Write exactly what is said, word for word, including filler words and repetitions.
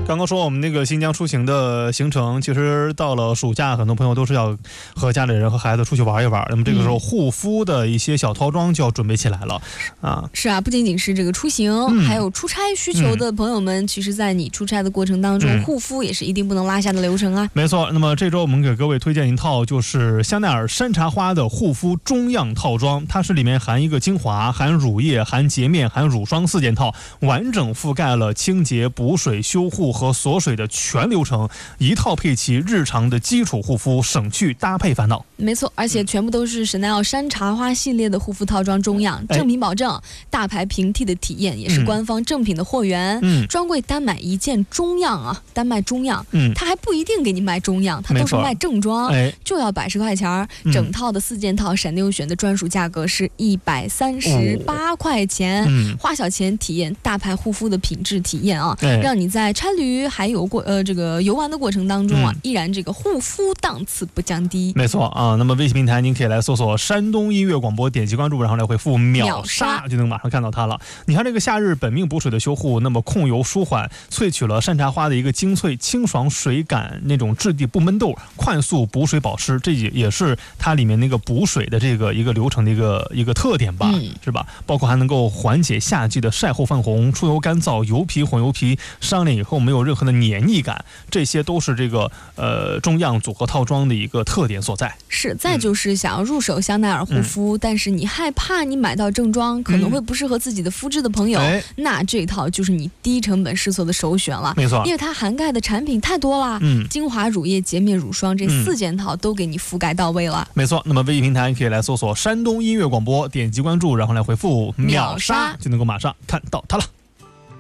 刚刚说我们那个新疆出行的行程，其实到了暑假，很多朋友都是要和家里人和孩子出去玩一玩。那么这个时候，护肤的一些小套装就要准备起来了啊。 是啊，不仅仅是这个出行，嗯、还有出差需求的朋友们，嗯、其实在你出差的过程当中，嗯、护肤也是一定不能落下的流程啊。 没错，那么这周我们给各位推荐一套就是香奈儿山茶花的护肤中样套装，它是里面含一个精华、含乳液、含洁面、含乳霜四件套，完整覆盖了清洁、补水、修护和锁水的全流程，一套配齐日常的基础护肤，省去搭配烦恼。 没错，而且全部都是香奈儿山茶花系列的护肤套装中样，正品保证，大牌平替的体验，也是官方正品的货源。嗯，专柜单买一件中样啊，单卖中样，嗯，它还不一定给你卖中样，它都是卖正装，就要百十块钱，整套的四件套闪电选的专属价格是一百三十八块钱，哦嗯、花小钱体验大牌护肤的品质体验啊，让你在差旅还有过呃这个游玩的过程当中啊，嗯、依然这个护肤档次不降低。 没错啊，那么微信平台您可以来搜索山东音乐广播，点击关注，然后来回复秒杀就能马上看到它了。你看这个夏日本命补水的修护，那么控油舒缓，萃取了山茶花的一个精粹，清爽水感，那种质地不闷豆，快速补水保湿，这也也是它里面那个补水的这个一个流程的一个一个特点吧，嗯、是吧？包括还能够缓解夏季的晒后泛红、出油干燥、油皮混油皮，上脸以后没有任何的黏腻感，这些都是这个呃中样组合套装的一个特点所在。 是，再就是想要入手香奈儿护肤，嗯、但是你害怕你买到正装可能会不适合自己的肤质的朋友，嗯、那这套就是你低成本试错的首选了。 没错， 因为它涵盖的产品太多了，嗯，精华、乳液、洁面、乳霜这四件套都给你覆盖到位了。 没错，那么微信平台可以来搜索山东音乐广播，点击关注，然后来回复秒杀，就能够马上看到它了。